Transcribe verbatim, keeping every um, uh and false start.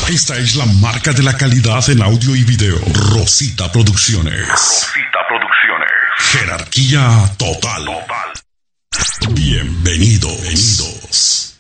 Esta es la marca de la calidad en audio y video. Rosita Producciones. Rosita Producciones. Jerarquía total. Total. Bienvenidos. Bienvenidos.